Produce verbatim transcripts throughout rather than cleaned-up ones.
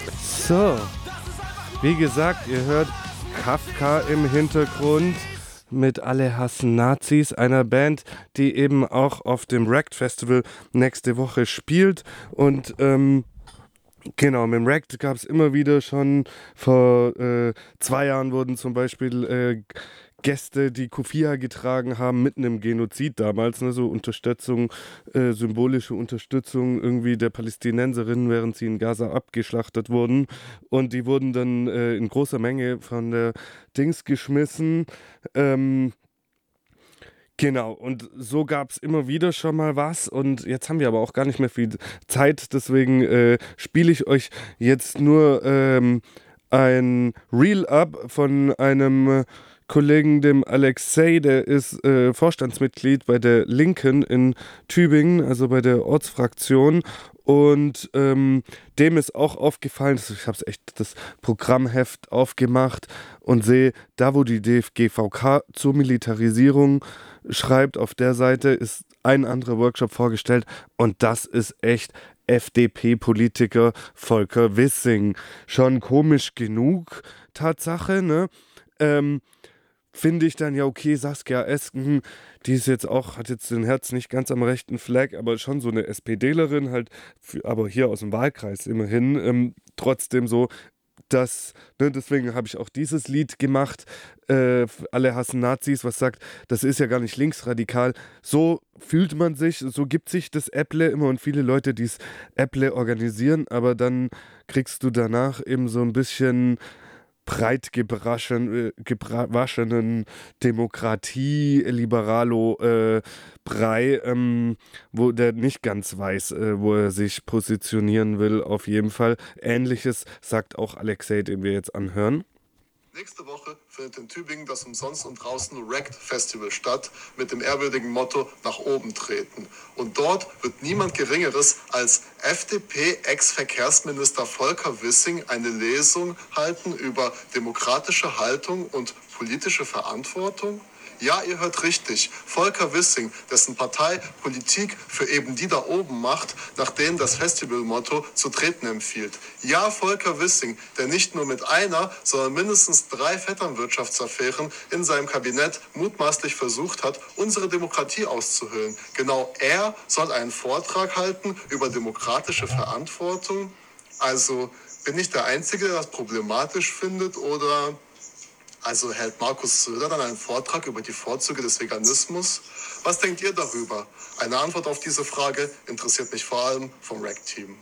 So, wie gesagt, ihr hört Kafka im Hintergrund mit Alle hassen Nazis, einer Band, die eben auch auf dem Wrecked Festival nächste Woche spielt. Und ähm, genau, mit dem Wrecked gab es immer wieder schon, vor äh, zwei Jahren wurden zum Beispiel äh, Gäste, die Kufia getragen haben, mitten im Genozid damals, ne, so Unterstützung, äh, symbolische Unterstützung irgendwie der Palästinenserinnen, während sie in Gaza abgeschlachtet wurden. Und die wurden dann äh, in großer Menge von der Dings geschmissen. Ähm, Genau, und so gab es immer wieder schon mal was und jetzt haben wir aber auch gar nicht mehr viel Zeit, deswegen äh, spiele ich euch jetzt nur ähm, ein Reel ab von einem äh, Kollegen, dem Alexei, der ist äh, Vorstandsmitglied bei der Linken in Tübingen, also bei der Ortsfraktion. Und ähm, dem ist auch aufgefallen, dass ich habe es echt das Programmheft aufgemacht und sehe, da wo die D F G V K zur Militarisierung schreibt, auf der Seite ist ein anderer Workshop vorgestellt und das ist echt F D P-Politiker Volker Wissing. Schon komisch genug, Tatsache, ne? Ähm, Finde ich dann ja okay, Saskia Esken, die ist jetzt auch, hat jetzt den Herz nicht ganz am rechten Fleck, aber schon so eine SPDlerin, halt, für, aber hier aus dem Wahlkreis immerhin, ähm, trotzdem so, dass, ne, deswegen habe ich auch dieses Lied gemacht, äh, Alle hassen Nazis, was sagt, das ist ja gar nicht linksradikal. So fühlt man sich, so gibt sich das Äpple immer und viele Leute, die es Äpple organisieren, aber dann kriegst du danach eben so ein bisschen breit gebraschen, äh, gewaschenen Demokratie, Liberalo äh, Brei, ähm, wo der nicht ganz weiß, äh, wo er sich positionieren will, auf jeden Fall. Ähnliches sagt auch Alexei, den wir jetzt anhören. Nächste Woche findet in Tübingen das umsonst und draußen Wrecked Festival statt mit dem ehrwürdigen Motto nach oben treten. Und dort wird niemand Geringeres als F D P-Ex-Verkehrsminister Volker Wissing eine Lesung halten über demokratische Haltung und politische Verantwortung. Ja, ihr hört richtig. Volker Wissing, dessen Partei Politik für eben die da oben macht, nach denen das Festivalmotto zu treten empfiehlt. Ja, Volker Wissing, der nicht nur mit einer, sondern mindestens drei Vetternwirtschaftsaffären in seinem Kabinett mutmaßlich versucht hat, unsere Demokratie auszuhöhlen. Genau er soll einen Vortrag halten über demokratische Verantwortung. Also bin ich der Einzige, der das problematisch findet, oder... Also hält Markus Söder dann einen Vortrag über die Vorzüge des Veganismus? Was denkt ihr darüber? Eine Antwort auf diese Frage interessiert mich vor allem vom Rack-Team.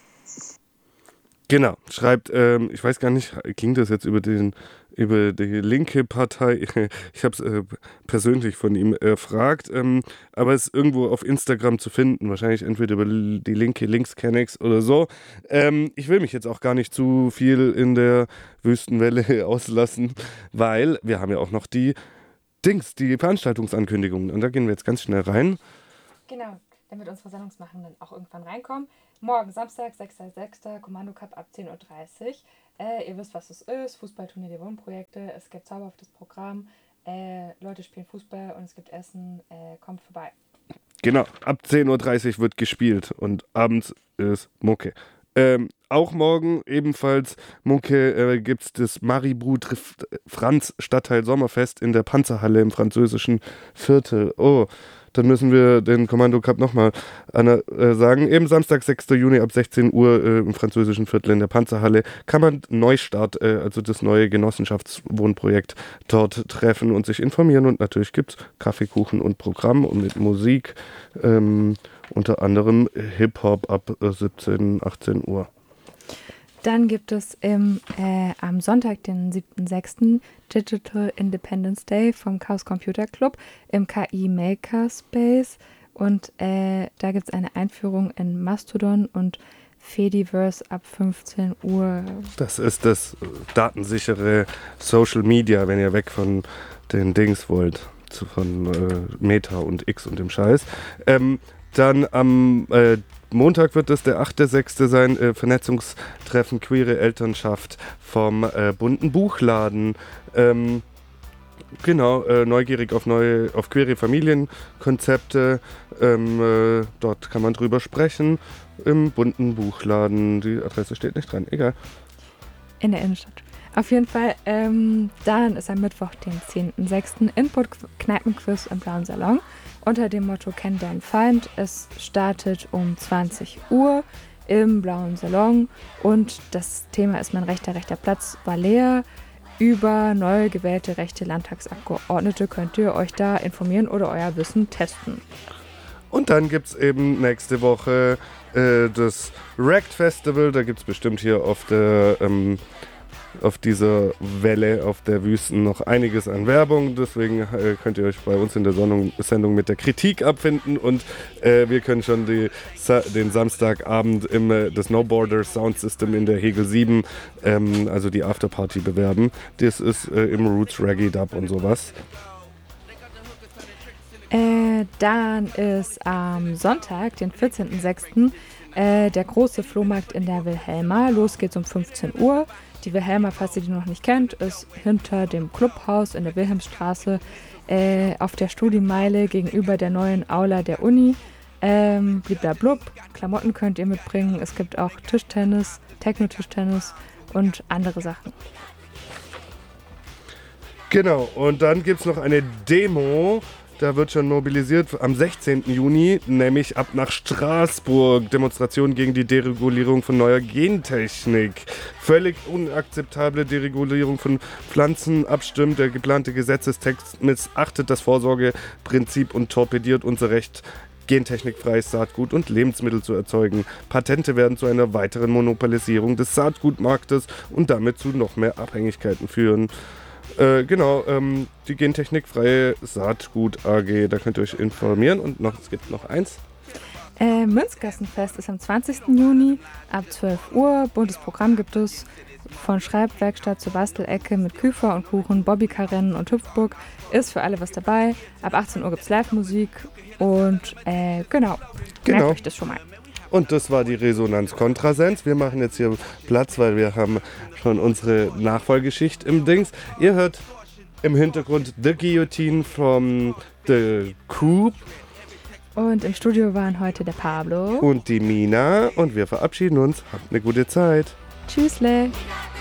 Genau, schreibt, ähm, ich weiß gar nicht, klingt das jetzt über den über die linke Partei, ich habe es äh, persönlich von ihm erfragt, ähm, aber es ist irgendwo auf Instagram zu finden, wahrscheinlich entweder über die linke Linkskennex oder so. Ähm, ich will mich jetzt auch gar nicht zu viel in der Wüstenwelle auslassen, weil wir haben ja auch noch die Dings, die Veranstaltungsankündigungen und da gehen wir jetzt ganz schnell rein. Genau, damit unsere Sendungsmachenden auch irgendwann reinkommen. Morgen, Samstag, sechster sechster Kommando Cup ab zehn Uhr dreißig. Äh, ihr wisst, was es ist. Fußballturnier der Wohnprojekte. Es gibt zauberhaftes Programm. Äh, Leute spielen Fußball und es gibt Essen. Äh, kommt vorbei. Genau, ab zehn Uhr dreißig wird gespielt und abends ist Mucke. Ähm, auch morgen ebenfalls Mucke äh, gibt es das Maribou trifft Franz Stadtteil Sommerfest in der Panzerhalle im französischen Viertel. Oh, dann müssen wir den Kommando Cup nochmal äh, sagen. Eben Samstag, sechster Juni ab sechzehn Uhr äh, im französischen Viertel in der Panzerhalle kann man Neustart, äh, also das neue Genossenschaftswohnprojekt, dort treffen und sich informieren. Und natürlich gibt es Kaffeekuchen und Programm und mit Musik, ähm, unter anderem Hip-Hop ab äh, siebzehn, achtzehn Uhr. Dann gibt es im, äh, am Sonntag, den siebten sechsten Digital Independence Day vom Chaos Computer Club im K I Makerspace. Und äh, da gibt es eine Einführung in Mastodon und Fediverse ab fünfzehn Uhr. Das ist das datensichere Social Media, wenn ihr weg von den Dings wollt, zu, von äh, Meta und X und dem Scheiß. Ähm, dann am äh, Montag wird es der achte sechste sein, äh, Vernetzungstreffen Queere Elternschaft vom äh, bunten Buchladen. Ähm, genau, äh, neugierig auf neue, auf queere Familienkonzepte. Ähm, äh, dort kann man drüber sprechen. im bunten Buchladen. Die Adresse steht nicht dran, egal. In der Innenstadt. Auf jeden Fall, ähm, dann ist am Mittwoch, den zehnten sechsten Input-Kneipenquiz im Blauen Salon unter dem Motto Kenn deinen Feind. Es startet um zwanzig Uhr im Blauen Salon und das Thema ist mein rechter, rechter Platz war leer. Über neu gewählte rechte Landtagsabgeordnete könnt ihr euch da informieren oder euer Wissen testen. Und dann gibt es eben nächste Woche äh, das Rect Festival. Da gibt es bestimmt hier auf der ähm, auf dieser Welle, auf der Wüsten noch einiges an Werbung. Deswegen äh, könnt ihr euch bei uns in der Sendung, Sendung mit der Kritik abfinden. Und äh, wir können schon die, den Samstagabend im äh, das No Border Sound System in der Hegel sieben, ähm, also die Afterparty, bewerben. Das ist äh, im Roots Reggae Dub und sowas. Äh, dann ist am Sonntag, den vierzehnten sechsten Äh, der große Flohmarkt in der Wilhelma. Los geht's um fünfzehn Uhr. Die Wilhelma, falls ihr die noch nicht kennt, ist hinter dem Clubhaus in der Wilhelmstraße äh, auf der Studimeile gegenüber der neuen Aula der Uni. Ähm, bliblablub, Klamotten könnt ihr mitbringen. Es gibt auch Tischtennis, Techno-Tischtennis und andere Sachen. Genau, und dann gibt es noch eine Demo. Da wird schon mobilisiert am sechzehnten Juni, nämlich ab nach Straßburg. Demonstration gegen die Deregulierung von neuer Gentechnik. Völlig unakzeptable Deregulierung von Pflanzen abstimmt. Der geplante Gesetzestext missachtet das Vorsorgeprinzip und torpediert unser Recht, gentechnikfreies Saatgut und Lebensmittel zu erzeugen. Patente werden zu einer weiteren Monopolisierung des Saatgutmarktes und damit zu noch mehr Abhängigkeiten führen. Äh, genau, ähm, die gentechnikfreie Saatgut A G, da könnt ihr euch informieren. Und noch, es gibt noch eins. Äh, Münzgassenfest ist am zwanzigsten Juni ab zwölf Uhr. Buntes Programm gibt es von Schreibwerkstatt zur Bastelecke mit Küfer und Kuchen, Bobbycar-Rennen und Hüpfburg. Ist für alle was dabei. Ab achtzehn Uhr gibt es Live-Musik und äh, genau, genau, merkt euch das schon mal. Und das war die Resonanz Kontrasens. Wir machen jetzt hier Platz, weil wir haben schon unsere Nachfolgeschicht im Dings. Ihr hört im Hintergrund The Guillotine from The Coop. Und im Studio waren heute der Pablo und die Mina. Und wir verabschieden uns. Habt eine gute Zeit. Tschüssle.